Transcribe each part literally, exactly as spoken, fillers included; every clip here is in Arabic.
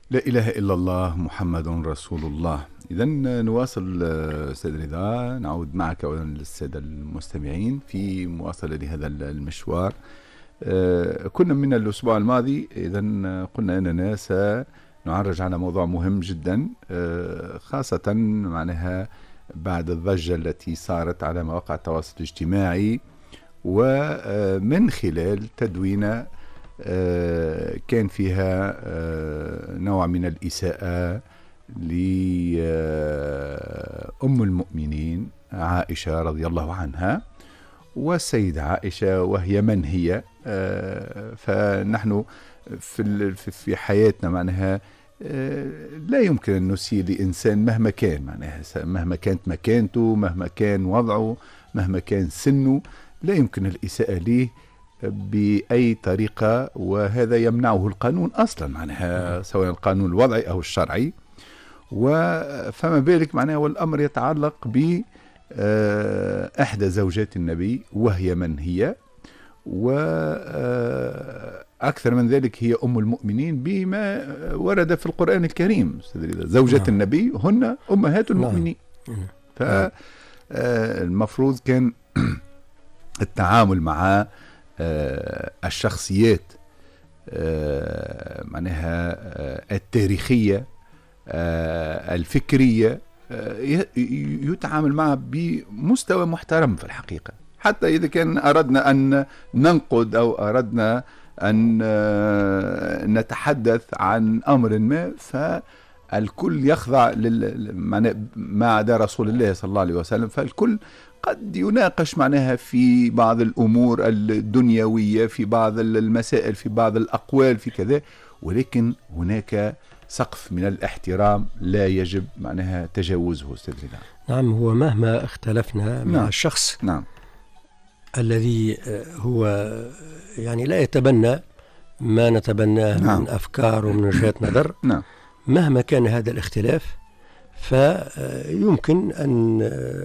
لا إله إلا الله محمد رسول الله. إذا نواصل أستاذ رضا، نعود معك والسادة المستمعين في مواصلة لهذا المشوار. كنا من الأسبوع الماضي إذا قلنا أننا سنعرج على موضوع مهم جدا، خاصة معناها بعد الضجة التي صارت على مواقع التواصل الاجتماعي، ومن خلال تدوين كان فيها نوع من الإساءة لأم المؤمنين عائشة رضي الله عنها. والسيدة عائشة وهي من هي؟ فنحن في في حياتنا معناها لا يمكن أن نسيء لإنسان مهما كان، معناها مهما كانت مكانته، مهما كان وضعه، مهما كان سنه، لا يمكن الإساءة ليه بأي طريقة، وهذا يمنعه القانون أصلا معناها، سواء القانون الوضعي أو الشرعي. فما بالك معناها والأمر يتعلق ب إحدى زوجات النبي وهي من هي، وأكثر من ذلك هي أم المؤمنين بما ورد في القرآن الكريم. زوجات النبي هن أمهات المؤمنين. فالمفروض كان التعامل مع الشخصيات معناها التاريخية الفكرية يتعامل معها بمستوى محترم في الحقيقة، حتى إذا كان أردنا أن ننقد أو أردنا أن نتحدث عن أمر ما، فالكل يخضع ما عدا رسول الله صلى الله عليه وسلم. فالكل قد يناقش معناها في بعض الأمور الدنيوية، في بعض المسائل، في بعض الأقوال، في كذا، ولكن هناك سقف من الاحترام لا يجب معناها تجاوزه. أستاذ رضا، نعم، هو مهما اختلفنا مع نعم. الشخص نعم. الذي هو يعني لا يتبنى ما نتبناه نعم. من أفكار ومن وجهات نظر نعم. مهما كان هذا الاختلاف، فيمكن أن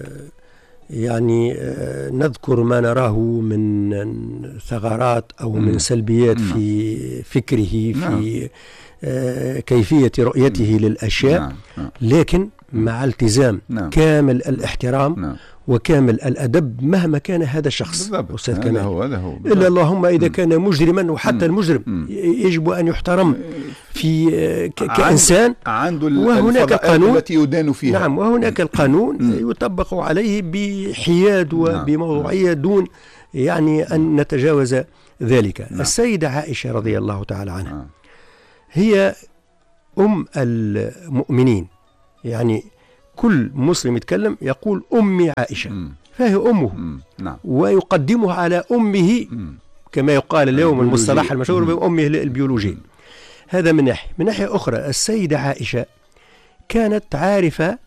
يعني نذكر ما نراه من ثغرات أو من سلبيات نعم. في فكره، نعم. في كيفية رؤيته للأشياء، نعم. نعم. لكن مع التزام نعم. كامل الاحترام نعم. وكامل الأدب مهما كان هذا الشخص. أستاذ كمال، هو هذا هو إلا اللهم إذا كان مجرما، وحتى المجرم يجب أن يحترم في كإنسان، عنده وهناك القانون التي يدان فيها. نعم، وهناك القانون يطبق عليه بحياد وبموضوعية دون يعني أن نتجاوز ذلك. نعم. السيدة عائشة رضي الله تعالى عنها هي أم المؤمنين، يعني كل مسلم يتكلم يقول أمي عائشة، م. فهي أمه، م. نعم. ويقدمها على أمه، م. كما يقال اليوم المصطلح المشهور بأمه البيولوجي. هذا من ناحية. من ناحية أخرى، السيدة عائشة كانت عارفة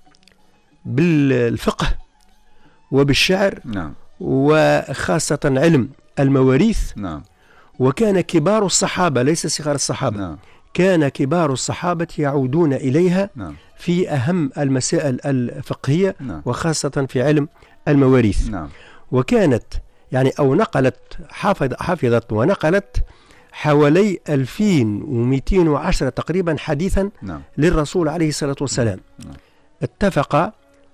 بالفقه وبالشعر، نعم. وخاصة علم المواريث، نعم. وكان كبار الصحابة ليس صغار الصحابة، نعم. كان كبار الصحابة يعودون إليها نعم. في أهم المسائل الفقهية، نعم. وخاصة في علم المواريث. نعم. وكانت يعني أو نقلت حافظ حفظت ونقلت حوالي ألفين ومئتين وعشرة تقريبا حديثا نعم. للرسول عليه الصلاة والسلام. نعم. اتفق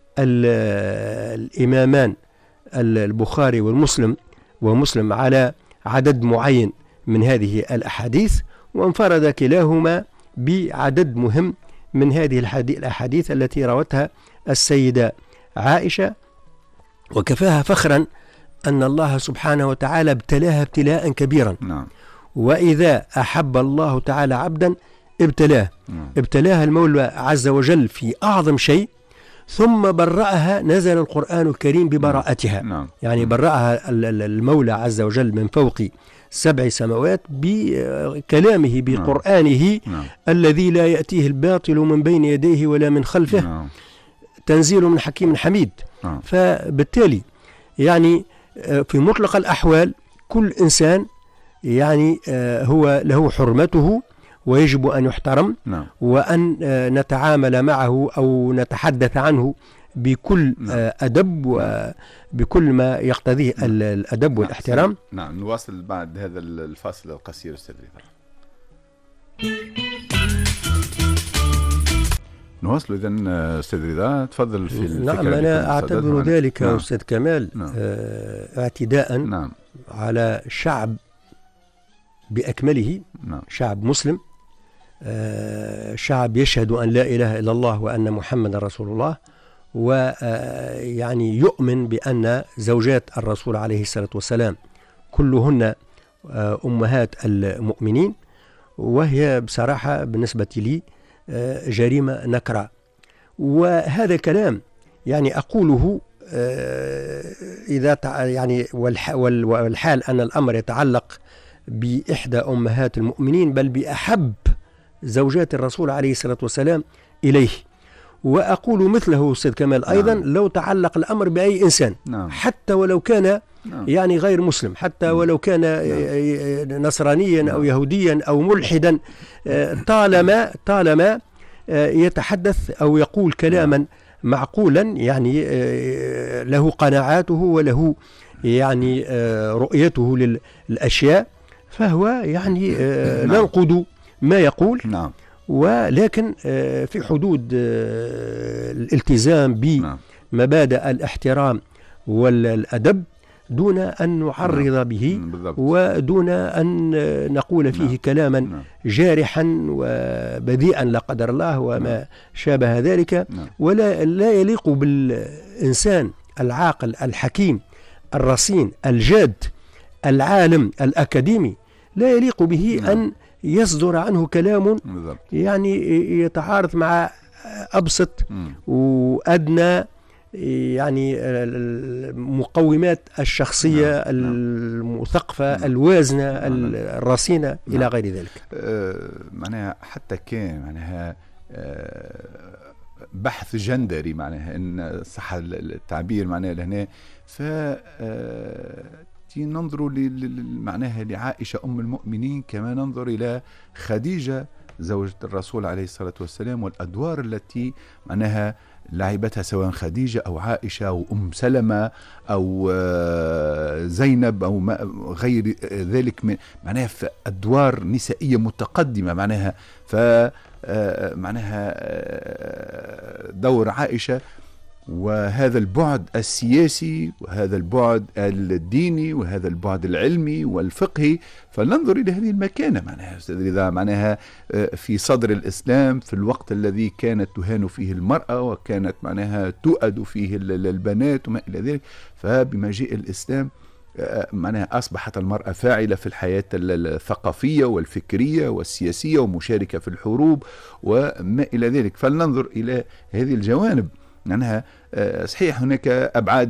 الإمامان البخاري والمسلم ومسلم على عدد معين من هذه الأحاديث، وانفرد كلاهما بعدد مهم من هذه الأحاديث التي روتها السيدة عائشة، وكفاها فخرا أن الله سبحانه وتعالى ابتلاها ابتلاء كبيرا. نعم. وإذا أحب الله تعالى عبدا ابتلاه. نعم. ابتلاها المولى عز وجل في أعظم شيء، ثم برأها، نزل القرآن الكريم ببراءتها. نعم. يعني برأها المولى عز وجل من فوق سبع سماوات بكلامه بقرآنه، نعم. الذي لا يأتيه الباطل من بين يديه ولا من خلفه، نعم. تنزيل من حكيم حميد. نعم. فبالتالي يعني في مطلق الأحوال كل إنسان يعني هو له حرمته ويجب أن يحترم. نعم. وأن نتعامل معه أو نتحدث عنه بكل نعم. أدب وبكل ما يقتضيه نعم. الأدب والاحترام. نعم. نواصل بعد هذا الفاصل القصير أستاذ رضا. نواصل إذن أستاذ رضا، تفضل في الفكرة. نعم، أنا أعتبر ذلك نعم. أستاذ كمال نعم. آه اعتداء نعم. على شعب بأكمله. نعم. شعب مسلم، آه شعب يشهد أن لا إله إلا الله وأن محمد رسول الله، ويعني يؤمن بأن زوجات الرسول عليه الصلاة والسلام كلهن آه أمهات المؤمنين، وهي بصراحة بالنسبة لي آه جريمة نكرة. وهذا كلام يعني أقوله إذا يعني والحال أن الأمر يتعلق بإحدى أمهات المؤمنين، بل بأحب زوجات الرسول عليه الصلاة والسلام إليه. وأقول مثله أستاذ كمال أيضا نعم. لو تعلق الأمر بأي إنسان نعم. حتى ولو كان نعم. يعني غير مسلم، حتى نعم. ولو كان نعم. نصرانيا نعم. أو يهوديا أو ملحدا، طالما طالما يتحدث أو يقول كلاما نعم. معقولا، يعني له قناعاته وله يعني رؤيته للأشياء، فهو يعني نعم. ننقد ما يقول نعم. ولكن في حدود الالتزام بمبادئ الاحترام والأدب، دون أن نعرض نعم. به بالضبط. ودون أن نقول فيه نعم. كلاما نعم. جارحا وبذيئا لا قدر الله وما نعم. شابه ذلك نعم. ولا لا يليق بالإنسان العاقل الحكيم الرصين الجاد العالم الأكاديمي، لا يليق به نعم. أن يصدر عنه كلام بالضبط. يعني يتعارض مع أبسط م. وأدنى يعني المقومات الشخصية نعم. المثقفة نعم. الوازنة نعم. الرصينة نعم. إلى غير ذلك. أه معناها حتى كان معناها أه بحث جندري، معناها إن صح التعبير معناها لهنا، ف ننظر معناها لعائشة أم المؤمنين كما ننظر إلى خديجة زوجة الرسول عليه الصلاة والسلام، والأدوار التي معناها لعبتها سواء خديجة أو عائشة أو أم سلمة أو زينب أو غير ذلك من معناها في أدوار نسائية متقدمة، معناها ف معناها دور عائشة وهذا البعد السياسي وهذا البعد الديني وهذا البعد العلمي والفقهي، فننظر إلى هذه المكانة معناها إذا معناها في صدر الإسلام في الوقت الذي كانت تهان فيه المرأة وكانت معناها تؤد فيه البنات وما إلى ذلك، فبمجيء الإسلام معناها أصبحت المرأة فاعلة في الحياة الثقافية والفكرية والسياسية ومشاركة في الحروب وما إلى ذلك. فلننظر إلى هذه الجوانب، لأنها صحيح هناك أبعاد